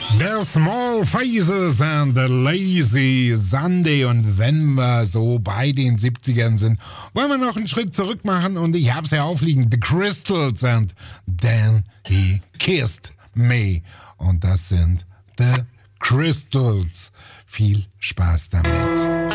The Small Faces and the Lazy Sunday. Und wenn wir so bei den 70ern sind, wollen wir noch einen Schritt zurück machen. Und ich hab's ja aufliegen. The Crystals and Then He Kissed Me. Und das sind The Crystals. Viel Spaß damit.